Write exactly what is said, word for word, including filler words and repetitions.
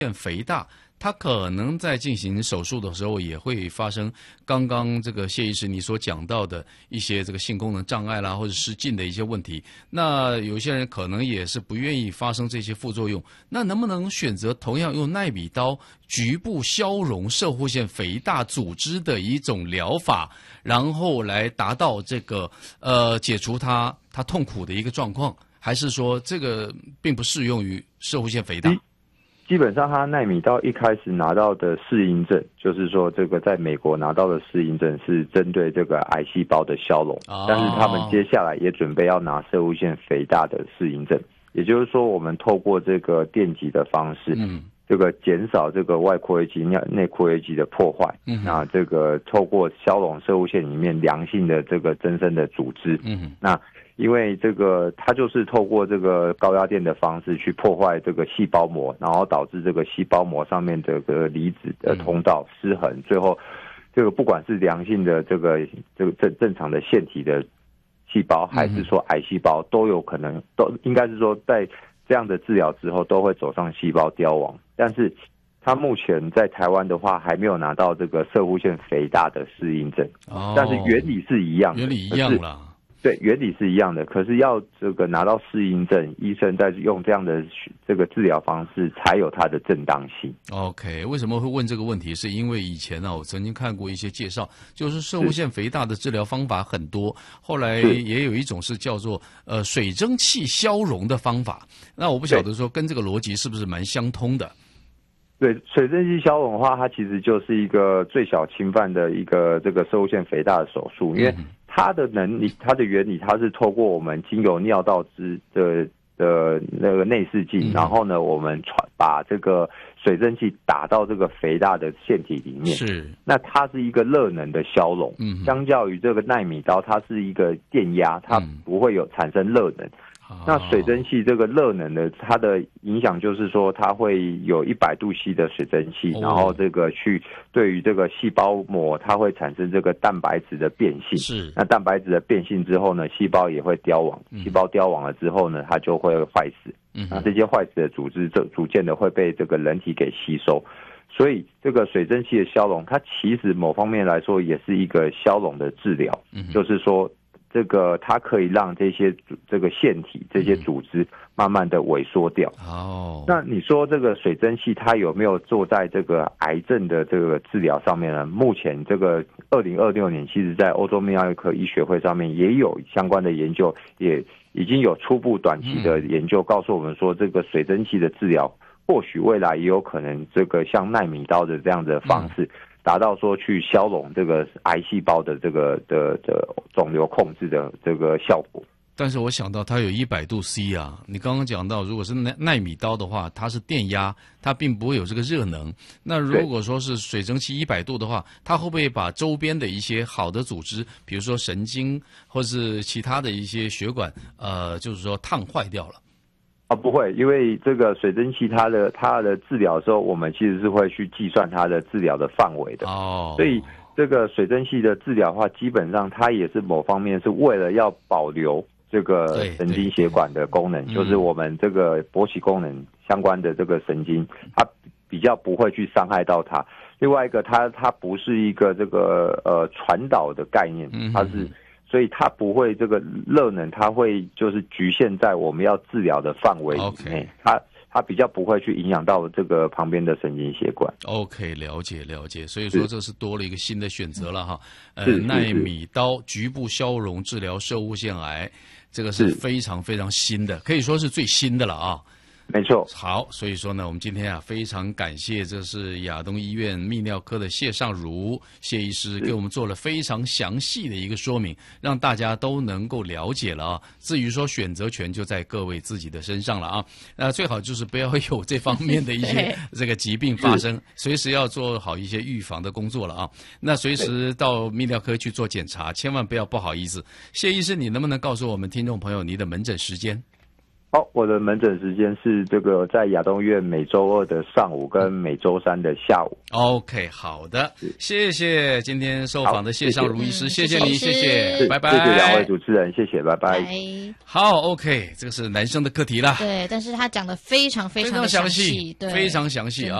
腺肥大，它可能在进行手术的时候也会发生刚刚这个谢医师你所讲到的一些这个性功能障碍啦，或者失禁的一些问题。那有些人可能也是不愿意发生这些副作用，那能不能选择同样用奈米刀局部消融攝護腺肥大组织的一种疗法，然后来达到这个呃解除它它痛苦的一个状况？还是说这个并不适用于攝護腺肥大？ 基本上，他奈米刀一开始拿到的适应症，就是说这个在美国拿到的适应症是针对这个癌细胞的消融，哦、但是他们接下来也准备要拿攝護腺肥大的适应症，也就是说，我们透过这个电击的方式，嗯，这个减少这个外括约肌、内括约肌的破坏，嗯，那这个透过消融攝護腺里面良性的这个增生的组织，嗯，那。因为这个，它就是透过这个高压电的方式去破坏这个细胞膜，然后导致这个细胞膜上面这个离子的通道失衡，最后这个不管是良性的这个这个正正常的腺体的细胞，还是说癌细胞，都有可能都应该是说在这样的治疗之后都会走上细胞凋亡。但是它目前在台湾的话还没有拿到这个攝護腺肥大的适应症，哦、但是原理是一样的， 原理一样啦。 对，原理是一样的，可是要这个拿到适应症，医生在用这样的这个治疗方式才有它的正当性。 OK， 为什么会问这个问题？是因为以前呢，我曾经看过一些介绍，就是攝護腺肥大的治疗方法很多，后来也有一种是叫做呃水蒸气消融的方法。那我不晓得说跟这个逻辑是不是蛮相通的？ 对，水蒸气消融的话，它其实就是一个最小侵犯的一个这个攝護腺肥大的手术，因为它的能力、它的原理，它是透过我们经由尿道支的的那个内视镜，然后呢，我们传把这个水蒸气打到这个肥大的腺体里面。是，那它是一个热能的消融，嗯，相较于这个奈米刀，它是一个电压，它不会有产生热能。那水蒸气这个热能的，它的影响就是说，它会有一百度 C 的水蒸气，然后这个去对于这个细胞膜，它会产生这个蛋白质的变性。是，那蛋白质的变性之后呢，细胞也会凋亡。细胞凋亡了之后呢，它就会坏死。嗯，那这些坏死的组织，就逐渐的会被这个人体给吸收。所以这个水蒸气的消融，它其实某方面来说也是一个消融的治疗，嗯，就是说。这个它可以让这些这个腺体、这些组织慢慢的萎缩掉。哦，那你说这个水蒸气它有没有做在这个癌症的这个治疗上面呢？目前这个二零二六年，其实在欧洲泌尿科医学会上面也有相关的研究，也已经有初步短期的研究告诉我们说，这个水蒸气的治疗或许未来也有可能这个像奈米刀的这样的方式。嗯，达到说去消融这个癌细胞的这个的的肿瘤控制的这个效果。 但是我想到它有一百度 C 啊，你刚刚讲到，如果是奈奈米刀的话，它是电压，它并不会有这个热能。那如果说是水蒸气一百度的话，它会不会把周边的一些好的组织，比如说神经或是其他的一些血管，呃，就是说烫坏掉了？ 啊，不会，因为这个水蒸气它的它的治疗的时候，我们其实是会去计算它的治疗的范围的。哦，所以这个水蒸气的治疗的话，基本上它也是某方面是为了要保留这个神经血管的功能，就是我们这个勃起功能相关的这个神经，它比较不会去伤害到它。另外一个，它它不是一个这个呃传导的概念，它是。所以它不会这个热能，它会就是局限在我们要治疗的范围里面， okay. 它它比较不会去影响到这个旁边的神经血管。 OK， 了解了解。所以说这是多了一个新的选择了哈。呃，奈米刀局部消融治疗攝護腺癌，这个是非常非常新的，可以说是最新的了啊。 没错， 好，所以说呢，我们今天啊非常感谢，这是亚东医院泌尿科的谢尚儒谢医师给我们做了非常详细的一个说明，让大家都能够了解了啊。至于说选择权就在各位自己的身上了啊，那最好就是不要有这方面的一些这个疾病发生，随时要做好一些预防的工作了啊。那随时到泌尿科去做检查，千万不要不好意思。谢医师，你能不能告诉我们听众朋友你的门诊时间？ 好，我的门诊时间是这个在亚东医院每周二的上午跟每周三的下午。 OK， 好的，谢谢今天受访的谢尚如医师，谢谢你，谢谢，拜拜， 谢谢两位主持人，谢谢，拜拜。 好 ，OK， 这个是男生的课题啦。 对，但是他讲的非常非常详细，对， 非常详细啊。